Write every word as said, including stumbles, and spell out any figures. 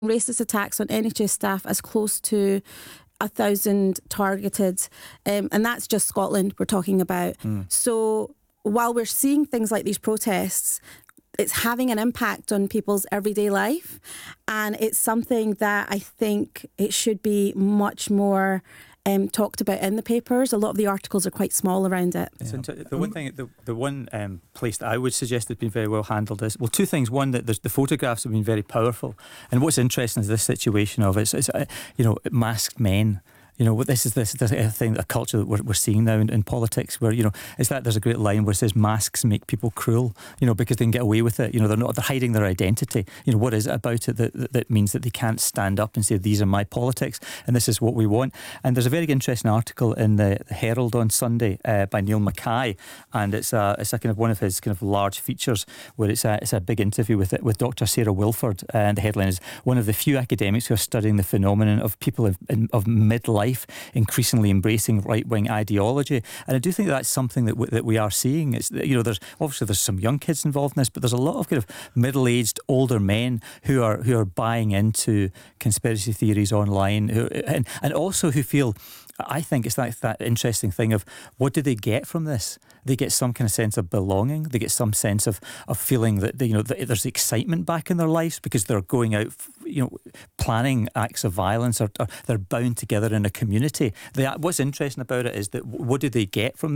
racist attacks on N H S staff as close to a thousand targeted, um, and that's just Scotland we're talking about. Mm. So while we're seeing things like these protests, it's having an impact on people's everyday life, and it's something that I think it should be much more um, talked about in the papers. A lot of the articles are quite small around it. Yeah. So the one thing, the, the one um, place that I would suggest has been very well handled is, well, two things. One, that there's, the photographs have been very powerful, and what's interesting is this situation of it's, it's uh, you know, masked men. You know, this is this, this thing, a culture that we're, we're seeing now in, in politics, where, you know, it's that there's a great line where it says masks make people cruel, you know, because they can get away with it. You know, they're not, they're hiding their identity. You know, what is it about it that, that, that means that they can't stand up and say, these are my politics and this is what we want? And there's a very interesting article in the, the Herald on Sunday uh, by Neil Mackay, and it's a, it's a kind of one of his kind of large features where it's a, it's a big interview with it, with Doctor Sarah Wilford, uh, and the headline is, one of the few academics who are studying the phenomenon of people of, of midlife increasingly embracing right-wing ideology. And I do think that's something that, w- that we are seeing. It's, you know, there's obviously there's some young kids involved in this, but there's a lot of kind of middle-aged older men who are who are buying into conspiracy theories online, who, and and also who feel, I think it's that, that interesting thing of, what do they get from this? They get some kind of sense of belonging. They get some sense of, of feeling that they, you know, that there's excitement back in their lives because they're going out, you know, planning acts of violence, or, or they're bound together in a community. They, what's interesting about it is that, what do they get from